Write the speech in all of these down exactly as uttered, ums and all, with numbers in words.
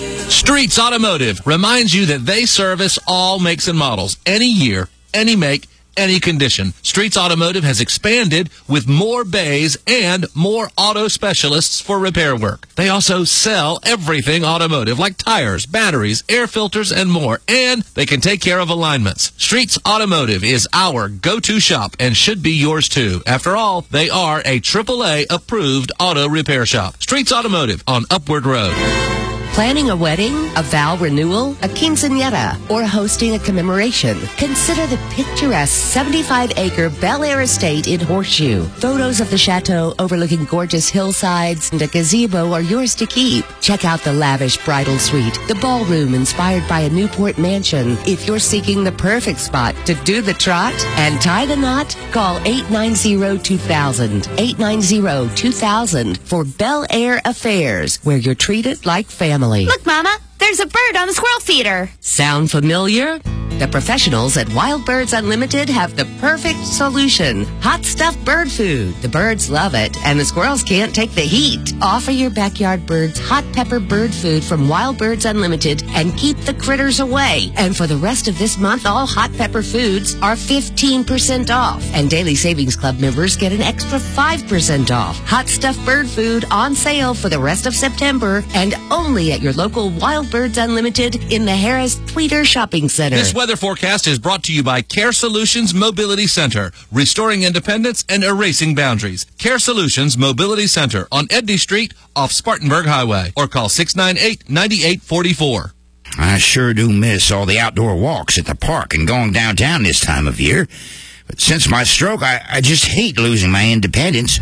Streets Automotive reminds you that they service all makes and models, any year, any make, any condition. Streets Automotive has expanded with more bays and more auto specialists for repair work. They also sell everything automotive, like tires, batteries, air filters, and more. And they can take care of alignments. Streets Automotive is our go-to shop and should be yours too. After all, they are a triple A approved auto repair shop. Streets Automotive on Upward Road. Planning a wedding, a vow renewal, a quinceañera, or hosting a commemoration? Consider the picturesque seventy-five acre Bel Air estate in Horseshoe. Photos of the chateau overlooking gorgeous hillsides and a gazebo are yours to keep. Check out the lavish bridal suite, the ballroom inspired by a Newport mansion. If you're seeking the perfect spot to do the trot and tie the knot, call eight nine zero, two thousand, eight nine zero, two thousand for Bel Air Affairs, where you're treated like family. Look, Mama, there's a bird on the squirrel feeder. Sound familiar? The professionals at Wild Birds Unlimited have the perfect solution. Hot stuffed bird food. The birds love it, and the squirrels can't take the heat. Offer your backyard birds hot pepper bird food from Wild Birds Unlimited and keep the critters away. And for the rest of this month, all hot pepper foods are fifteen percent off. And Daily Savings Club members get an extra five percent off. Hot stuffed bird food on sale for the rest of September and only at your local Wild Birds Unlimited in the Harris Tweeter Shopping Center. This weather forecast is brought to you by Care Solutions Mobility Center, restoring independence and erasing boundaries. Care Solutions Mobility Center on Edney Street off Spartanburg Highway, or call six nine eight, nine eight four four. I sure do miss all the outdoor walks at the park and going downtown this time of year. But since my stroke, I, I just hate losing my independence.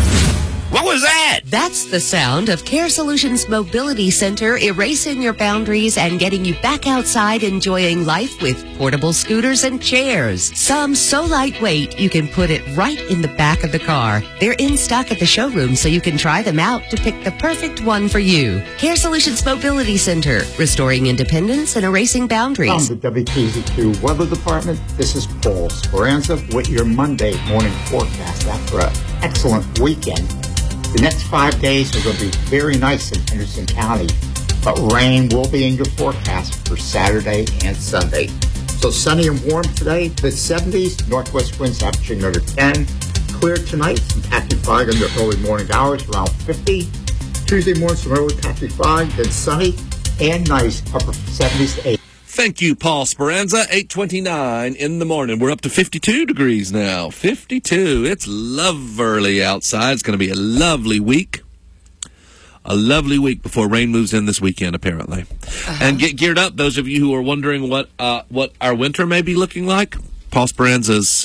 What was that? That's the sound of Care Solutions Mobility Center erasing your boundaries and getting you back outside enjoying life with portable scooters and chairs. Some so lightweight you can put it right in the back of the car. They're in stock at the showroom so you can try them out to pick the perfect one for you. Care Solutions Mobility Center, restoring independence and erasing boundaries. From the W K Z Q Weather Department, this is Paul Speranza with your Monday morning forecast after an excellent weekend. The next five days are going to be very nice in Henderson County, but rain will be in your forecast for Saturday and Sunday. So sunny and warm today, mid seventies, northwest winds averaging under ten. Clear tonight, some patchy fog in the early morning hours, around fifty. Tuesday morning, some early patchy fog, then sunny and nice, upper seventies to eighty. Thank you, Paul Speranza. eight twenty-nine in the morning. We're up to fifty-two degrees now. fifty-two. It's lovely outside. It's going to be a lovely week. A lovely week before rain moves in this weekend, apparently. Uh-huh. And get geared up, those of you who are wondering what uh, what our winter may be looking like. Paul Speranza's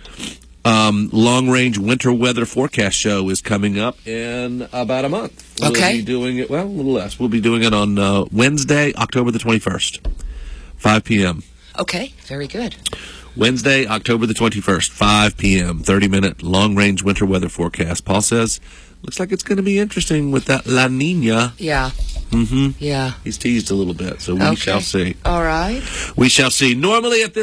um, long-range winter weather forecast show is coming up in about a month. We'll Okay. be doing it, well, a little less. We'll be doing it on uh, Wednesday, October the twenty-first. five p.m. Okay, very good. Wednesday, October the twenty-first, five p.m., thirty-minute long-range winter weather forecast. Paul says, looks like it's going to be interesting with that La Nina. Yeah. Mm-hmm. Yeah. He's teased a little bit, so we Okay. shall see. All right. We shall see. Normally at this